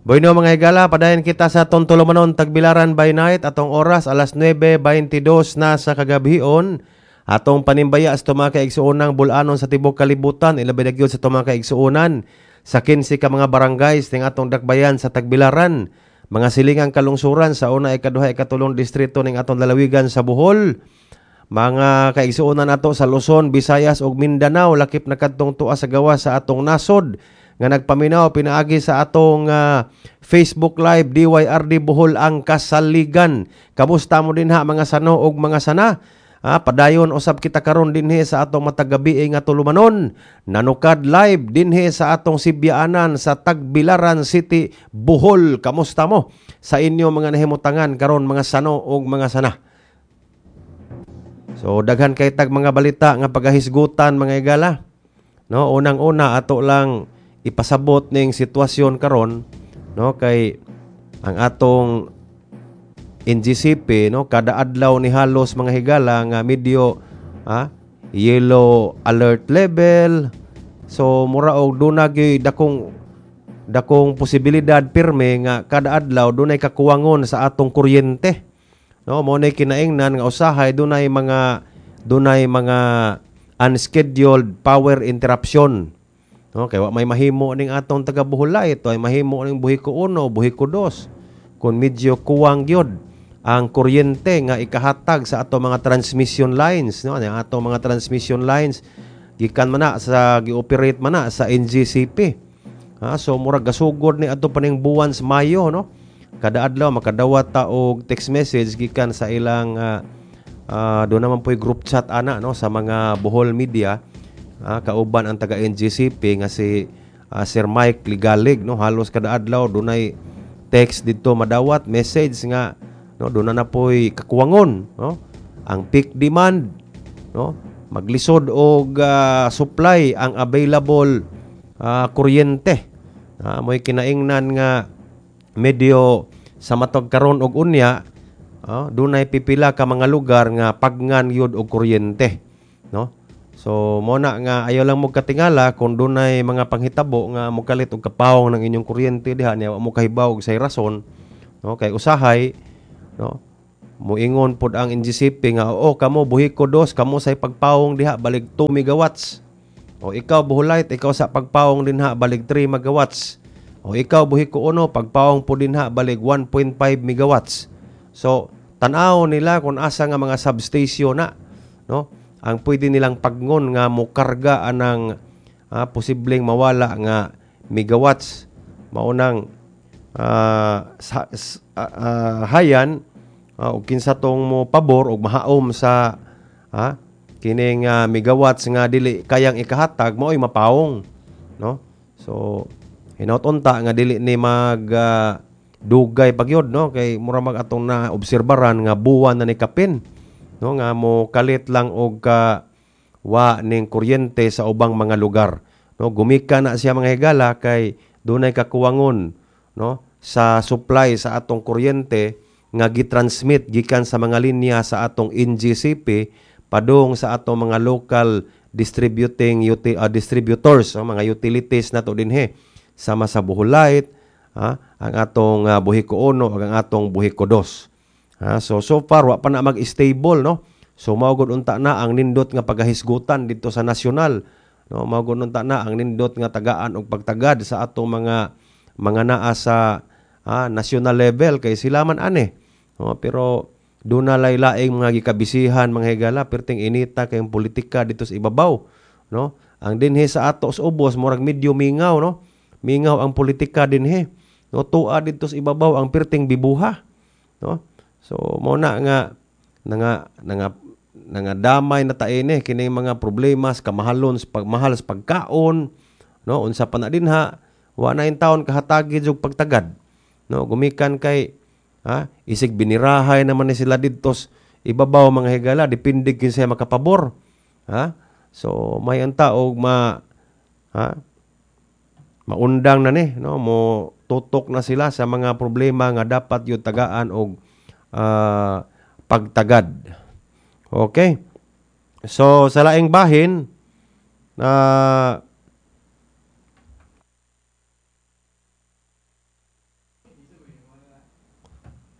Bueno mga higala, padayon kita sa atong tulumanon Tagbilaran by night atong oras alas 9:22 na sa kagabion. Atong panimbaya sa mga kaigsuunang bulanon sa tibok kalibutan, ilabi na gyud sa mga kaigsuunan sa 15 ka mga barangays ning atong dakbayan sa Tagbilaran. Mga silingang kalungsuran sa una, ikaduha, ikatulong distrito ning atong lalawigan sa Bohol. Mga kaigsuunan nato sa Luzon, Visayas ug Mindanao, lakip na kadtong tuwa sa gawas sa atong nasod nga nagpaminaw pinaagi sa atong Facebook Live DYRD Bohol ang kasaligan. Kamusta mo din ha mga sano ug mga sana? Padayon usab kita karon dinhi sa atong matagabi nga tulumanon. Nanukad live dinhi sa atong Sibyaanan sa Tagbilaran City, Bohol. Kamusta mo sa inyo mga nahimutangan karon mga sano ug mga sana? So daghan kay tag mga balita nga pagahisgutan mga igala. No, unang-una ato lang ipasabot ning sitwasyon karon, no, kay ang atong NGCP, no, kada adlaw ni halos mga higala nga medyo yellow alert level. So mura og dunay dakong posibilidad pirme nga kada adlaw dunay kakuwangon sa atong kuryente. No, mo nay kinaingnan nga usahay dunay mga unscheduled power interruption. Okay, wa may mahimo ning atong taga Boholay, ito ay mahimo ning Buhiko 1, Buhiko 2. Kung medyo kuwang gyud ang kuryente nga ikahatag sa atong mga transmission lines, no? Ang atong mga transmission lines gikan man na sa gi-operate man na sa NGCP. So murag gasugod ni adto paning buwan sa Mayo, no? Kada adlaw makadawat ta og text message gikan sa ilang do naman po'y group chat ana, no, sa mga Bohol media. Kauban ang taga NGCP nga si Sir Mike Ligalig, no, halos kada adlaw dunay text dito madawat message nga, no, do na po'y kakuwangon, no, ang peak demand, no, maglisod og supply ang available kuryente. Mo'y kinaingnan nga medyo sa matag karon og unya, dunay pipila ka mga lugar nga pagngan yud og kuryente, no. So mo na nga ayaw lang mo katingala kung dunay mga panghitabo nga mokalit og kapawong ng inyong kuryente diha niya mo kahibaw og say rason, no, kay usahay, no, moingon pod ang NGCP nga kamo Buhiko 2 kamo say pagpawong diha balig 2 megawatts. O ikaw Boholite, ikaw sa pagpawong dinha balig 3 megawatts. O ikaw Buhiko 1 pagpawong po dinha balig 1.5 megawatts. So tan-aw nila kung asa nga mga substation na, no, ang pwede nilang pagngon nga mokarga anang posibleng mawala nga megawatts. Maunang hayan o kinsa tong mo pabor og mahaom sa kining megawatts nga dili kayang ikahatag mao'y mapawong, no. So hinaut-unta nga dili ni mag dugay pagyod, no, kay mura mag atong na obserbaran nga buwan na ni kapin, no, nga mo kalit lang og wa ning kuryente sa ubang mga lugar, no. Gumika na siya mga higala kay dunay kakuwangon, no, sa supply sa atong kuryente nga gitransmit gikan sa mga linya sa atong NGCP padung sa atong mga local distributors, mga utilities nato dinhi sama sa Boholite, ang atong Buhiko 1 ug ang atong Buhiko 2. So far wa pa na mag-stable, no. So mao gud unta na ang nindot nga pagahisgutan dito sa nasyonal, no. Mao gud unta na ang nindot nga tagaan og pagtagad sa atong mga naa sa national level kay sila man ani, no. Pero doon na laing mga gikabisihan mga higala perting inita kay politika dito sa ibabaw, no. Ang dinhi sa ato sa ubos murag medyo mingaw, no. Mingaw ang politika dinhi, no. Tuwa dito sa ibabaw ang perting bibuha, no. So mo na nga damay na taine kining mga problema sa kamahalon sa pagmahal sa pagkaon, no. Unsa pa na dinha wa na in taon kahatagi og pagtagad, no. Gumikan kay isig binirahay naman ni sila dito ibabaw mga higala, depende kinsa makapabor. So may anta og maundang na ni, no, mo tutok na sila sa mga problema nga dapat yung tagaan og pagtagad. Okay? So sa laing bahin